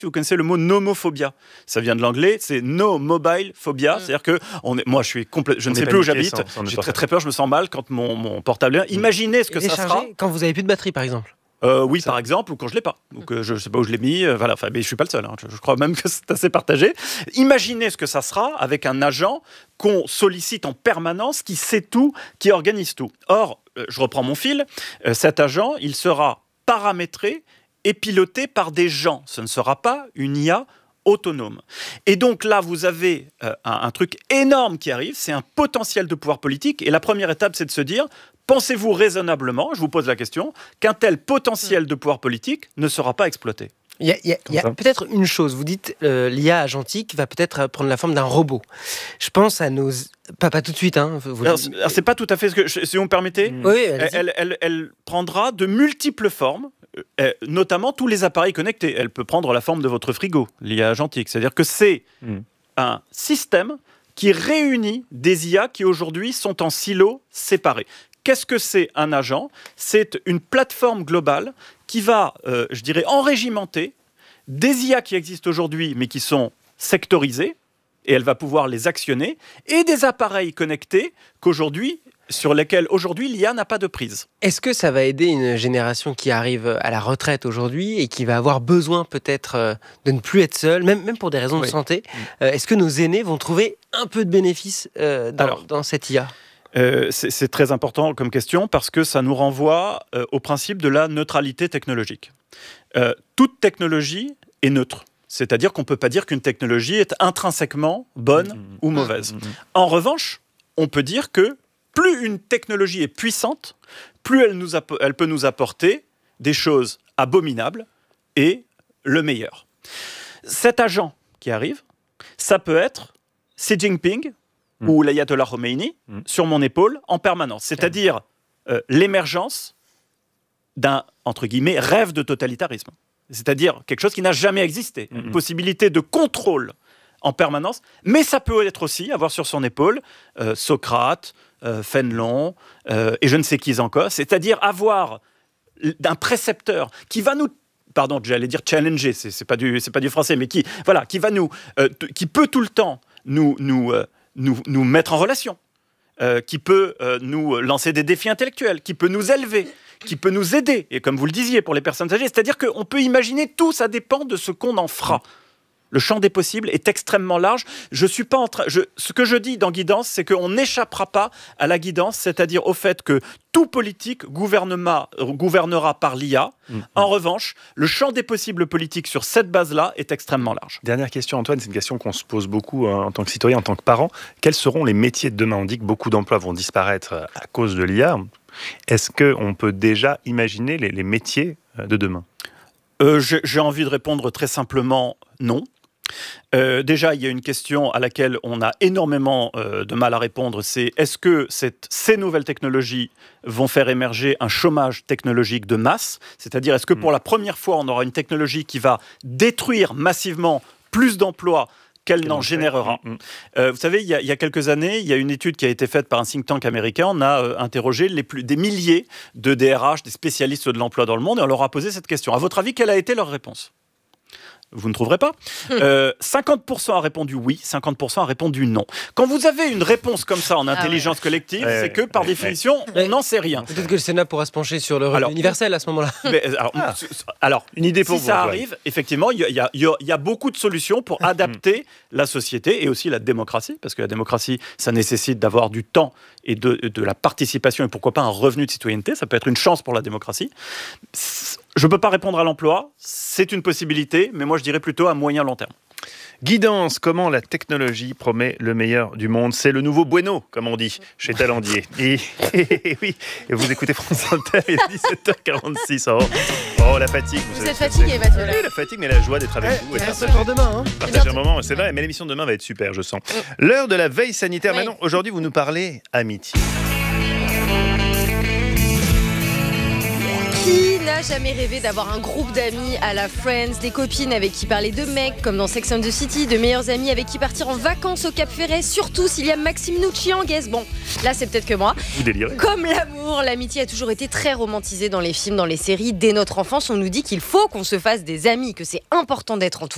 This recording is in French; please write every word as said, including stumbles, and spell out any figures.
Vous connaissez le mot nomophobia. Ça vient de l'anglais, c'est no mobile phobia. Mmh. C'est-à-dire que on est, moi, je, suis complè- je ne sais plus où j'habite. Sans, j'ai très très peur, je me sens mal quand mon, mon portable est. Imaginez ce que et ça sera. Quand vous avez plus de batterie, par exemple. Euh, oui, ça. Par exemple, ou quand je l'ai pas. Donc, euh, je ne sais pas où je l'ai mis. Euh, voilà, enfin, mais je suis pas le seul. Hein. Je, je crois même que c'est assez partagé. Imaginez ce que ça sera avec un agent qu'on sollicite en permanence, qui sait tout, qui organise tout. Or, euh, je reprends mon fil. Euh, cet agent, il sera paramétré et piloté par des gens. Ce ne sera pas une I A autonome. Et donc là, vous avez euh, un, un truc énorme qui arrive, c'est un potentiel de pouvoir politique. Et la première étape, c'est de se dire, pensez-vous raisonnablement, je vous pose la question, qu'un tel potentiel de pouvoir politique ne sera pas exploité ? Il y a, il y a, il y a peut-être une chose, vous dites euh, l'I A agentique va peut-être prendre la forme d'un robot. Je pense à nos... Pas, pas tout de suite. Hein, vous... alors, alors, c'est pas tout à fait ce que... Si vous me permettez, mmh. oui, elle, elle, elle, elle prendra de multiples formes, euh, notamment tous les appareils connectés. Elle peut prendre la forme de votre frigo, l'I A agentique. C'est-à-dire que c'est mmh. un système qui réunit des I A qui aujourd'hui sont en silos séparés. Qu'est-ce que c'est un agent ? C'est une plateforme globale qui va, euh, je dirais, enrégimenter des I A qui existent aujourd'hui, mais qui sont sectorisées, et elle va pouvoir les actionner, et des appareils connectés qu'aujourd'hui, sur lesquels aujourd'hui l'I A n'a pas de prise. Est-ce que ça va aider une génération qui arrive à la retraite aujourd'hui et qui va avoir besoin peut-être de ne plus être seule, même, même pour des raisons oui. de santé ? euh, Est-ce que nos aînés vont trouver un peu de bénéfice euh, dans, Alors, dans cette I A ? Euh, c'est, c'est très important comme question parce que ça nous renvoie euh, au principe de la neutralité technologique. Euh, toute technologie est neutre. C'est-à-dire qu'on ne peut pas dire qu'une technologie est intrinsèquement bonne mmh. ou mauvaise. Mmh. En revanche, on peut dire que plus une technologie est puissante, plus elle, nous app- elle peut nous apporter des choses abominables et le meilleur. Cet agent qui arrive, ça peut être Xi Jinping, Mmh. ou l'ayatollah Khomeini, mmh. sur mon épaule en permanence. C'est-à-dire euh, l'émergence d'un, entre guillemets, rêve de totalitarisme. C'est-à-dire quelque chose qui n'a jamais existé. Mmh. Une possibilité de contrôle en permanence. Mais ça peut être aussi avoir sur son épaule euh, Socrate, euh, Fénelon, euh, et je ne sais qui encore. C'est-à-dire avoir un précepteur qui va nous... Pardon, j'allais dire challenger, c'est, c'est, pas, du, c'est pas du français, mais qui, voilà, qui, va nous, euh, t- qui peut tout le temps nous... nous euh, Nous, nous mettre en relation, euh, qui peut euh, nous lancer des défis intellectuels, qui peut nous élever, qui peut nous aider, et comme vous le disiez pour les personnes âgées, c'est-à-dire qu'on peut imaginer tout, ça dépend de ce qu'on en fera. Le champ des possibles est extrêmement large. Je suis pas en train. Je, ce que je dis dans Guidance, c'est qu'on n'échappera pas à la guidance, c'est-à-dire au fait que tout politique gouvernera, gouvernera par l'I A. Mmh. En revanche, le champ des possibles politiques sur cette base-là est extrêmement large. Dernière question, Antoine, c'est une question qu'on se pose beaucoup hein, en tant que citoyen, en tant que parent. Quels seront les métiers de demain ? On dit que beaucoup d'emplois vont disparaître à cause de l'I A. Est-ce qu'on peut déjà imaginer les, les métiers de demain ? euh, j'ai, j'ai envie de répondre très simplement non. Euh, déjà, il y a une question à laquelle on a énormément euh, de mal à répondre, c'est est-ce que cette, ces nouvelles technologies vont faire émerger un chômage technologique de masse ? C'est-à-dire, est-ce que pour la première fois, on aura une technologie qui va détruire massivement plus d'emplois qu'elle n'en générera. Mmh. Euh, vous savez, il y, a, il y a quelques années, il y a une étude qui a été faite par un think tank américain. On a euh, interrogé les plus, des milliers de D R H, des spécialistes de l'emploi dans le monde, et on leur a posé cette question. À votre avis, quelle a été leur réponse ? Vous ne trouverez pas. Euh, cinquante pour cent a répondu oui, cinquante pour cent a répondu non. Quand vous avez une réponse comme ça en intelligence ah ouais. collective, ouais, c'est que par ouais, définition, ouais. on n'en sait rien. Peut-être que le Sénat pourra se pencher sur le revenu alors, universel à ce moment-là. Mais, alors, ah. alors, une idée pour si vous. Si ça arrive, ouais. effectivement, il y, y, y, y a beaucoup de solutions pour adapter la société et aussi la démocratie, parce que la démocratie, ça nécessite d'avoir du temps et de, de la participation et pourquoi pas un revenu de citoyenneté. Ça peut être une chance pour la démocratie. Je ne peux pas répondre à l'emploi, c'est une possibilité, mais moi je dirais plutôt à moyen long terme. Guidance, comment la technologie promet le meilleur du monde ? C'est le nouveau Bueno, comme on dit, chez Talendier. Et, et, et oui, et vous écoutez France Inter, il est dix-sept heures quarante-six. Oh, oh la fatigue. Vous, vous êtes fatigué, Mathieu. Oui, la fatigue, mais la joie d'être avec ouais, vous. Et c'est pour demain. Hein. Partager un moment, c'est vrai, mais l'émission de demain va être super, je sens. L'heure de la veille sanitaire. Oui. Maintenant, aujourd'hui, vous nous parlez amitié. Qui n'a jamais rêvé d'avoir un groupe d'amis à la Friends, des copines avec qui parler de mecs comme dans Sex and the City, de meilleurs amis avec qui partir en vacances au Cap Ferret, surtout s'il y a Maxime Nucci en guest. Bon, là c'est peut-être que moi. Vous délirez. Comme l'amour, l'amitié a toujours été très romantisée dans les films, dans les séries. Dès notre enfance, on nous dit qu'il faut qu'on se fasse des amis, que c'est important d'être entouré.